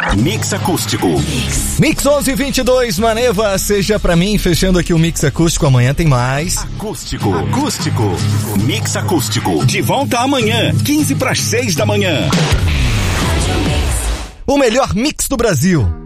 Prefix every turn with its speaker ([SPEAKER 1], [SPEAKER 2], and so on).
[SPEAKER 1] Mix Acústico.
[SPEAKER 2] Mix 11:22, Maneva, seja pra mim, fechando aqui o Mix Acústico, amanhã tem mais.
[SPEAKER 1] Acústico. Mix Acústico. De volta amanhã, 15 para as 6 da manhã.
[SPEAKER 2] O melhor mix do Brasil.